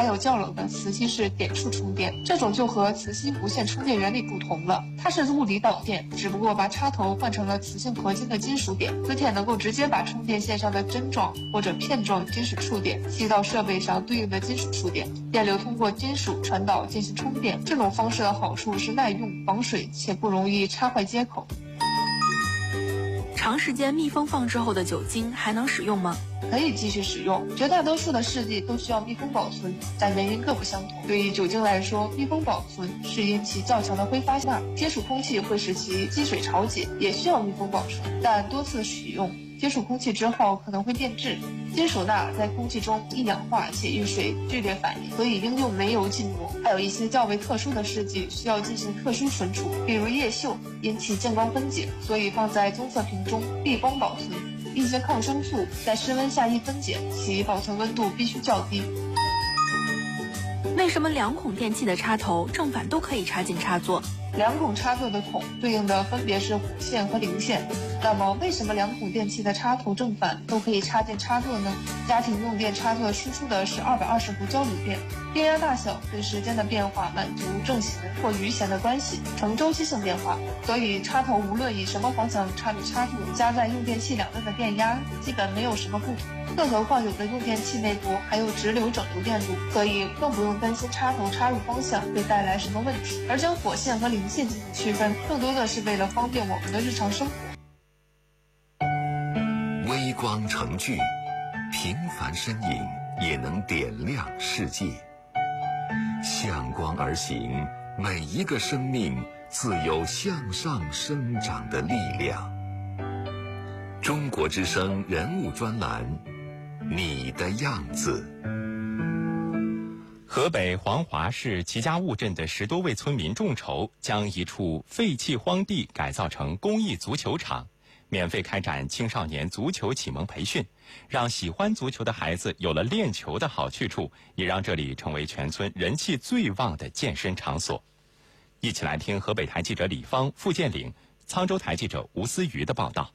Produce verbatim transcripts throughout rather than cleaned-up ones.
还有较冷的磁吸式点触充电，这种就和磁吸无线充电原理不同了，它是物理导电，只不过把插头换成了磁性合金的金属点，磁铁能够直接把充电线上的针状或者片状金属触点吸到设备上对应的金属触点，电流通过金属传导进行充电。这种方式的好处是耐用、防水且不容易插坏接口。 长时间密封放置后的酒精还能使用吗？ 可以继续使用，绝大多数的试剂都需要密封保存，但原因各不相同。对于酒精来说，密封保存是因其较强的挥发性，接触空气会使其积水潮解，也需要密封保存，但多次使用接触空气之后可能会变质。金属钠在空气中易氧化且遇水剧烈反应，所以应用煤油浸膜。还有一些较为特殊的试剂需要进行特殊存储，比如叶锈，因其见光分解，所以放在棕色瓶中避光保存。一些抗生素在室温下易分解，其保存温度必须较低。 为什么两孔电器的插头正反都可以插进插座？ 两孔插座的孔对应的分别是火线和零线。那么为什么两孔电器的插头正反都可以插进插座呢？家庭用电插座输出的是二百二十伏交流电，电压大小对时间的变化满足正弦或余弦的关系，呈周期性变化，所以插头无论以什么方向插入插座，加在用电器两端的电压基本没有什么不同。更何况有的用电器内部还有直流整流电路，所以更不用担心插头插入方向会带来什么问题。而将火线和零线进行区分，更多的是为了方便我们的日常生活。 微光成炬，平凡身影也能点亮世界。向光而行，每一个生命自有向上生长的力量。中国之声人物专栏，你的样子。 河北黄华市齐家坞镇的十多位村民众筹，将一处废弃荒地改造成公益足球场，免费开展青少年足球启蒙培训，让喜欢足球的孩子有了练球的好去处，也让这里成为全村人气最旺的健身场所。一起来听河北台记者李芳、傅建岭、沧州台记者吴思瑜的报道。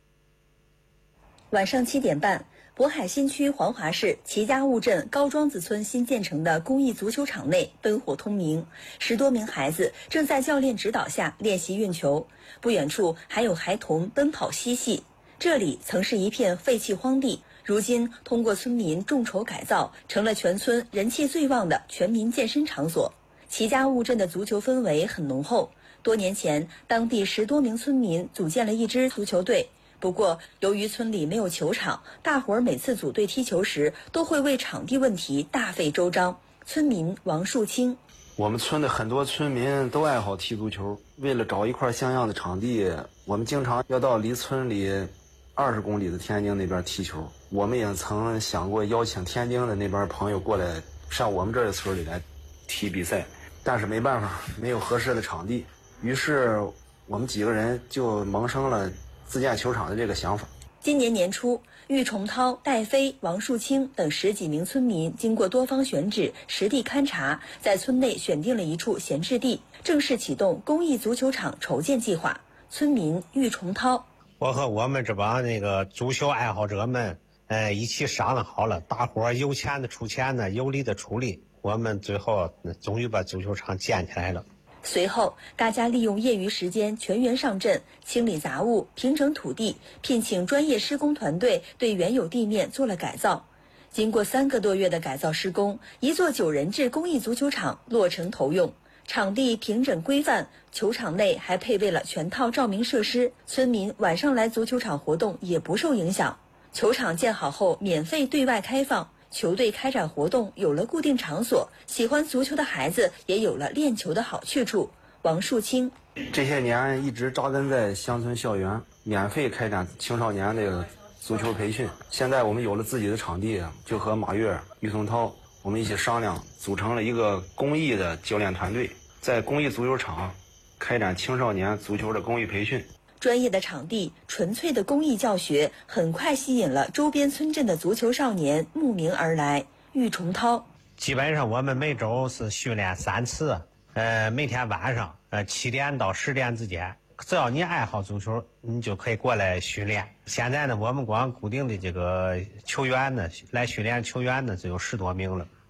晚上七点半，渤海新区黄华市齐家坞镇高庄子村新建成的公益足球场内灯火通明，十多名孩子正在教练指导下练习运球，不远处还有孩童奔跑嬉戏。这里曾是一片废弃荒地，如今通过村民众筹改造，成了全村人气最旺的全民健身场所。齐家坞镇的足球氛围很浓厚，多年前当地十多名村民组建了一支足球队。不过，由于村里没有球场，大伙儿每次组队踢球时都会为场地问题大费周章。村民王树清： 我们村的很多村民都爱好踢足球，为了找一块像样的场地，我们经常要到离村里二十公里的天津那边踢球。我们也曾想过邀请天津的那边朋友过来上我们这个村里来踢比赛，但是没办法，没有合适的场地。于是我们几个人就萌生了自建球场的这个想法。 今年年初，郁崇涛、戴飞、王树清等十几名村民经过多方选址、实地勘察，在村内选定了一处闲置地，正式启动公益足球场筹建计划。村民郁崇涛： 我和我们这帮那个足球爱好者们，呃，一起商量好了，大伙儿有钱的出钱呢，有力的出力，我们最后终于把足球场建起来了。 随后，大家利用业余时间全员上阵，清理杂物、平整土地，聘请专业施工团队对原有地面做了改造。经过三个多月的改造施工，一座九人制公益足球场落成投用。场地平整规范，球场内还配备了全套照明设施，村民晚上来足球场活动也不受影响。球场建好后免费对外开放，球队开展活动有了固定场所，喜欢足球的孩子也有了练球的好去处。王树清： 这些年一直扎根在乡村校园，免费开展青少年这个足球培训。现在我们有了自己的场地，就和马跃、郁崇涛我们一起商量，组成了一个公益的教练团队，在公益足球场开展青少年足球的公益培训。 专业的场地、纯粹的公益教学，很快吸引了周边村镇的足球少年慕名而来。郁崇涛： 基本上我们每周是训练三次，呃，每天晚上呃七点到十点之间，只要你爱好足球，你就可以过来训练。现在呢，我们光固定的这个球员呢，来训练球员呢，只有十多名了。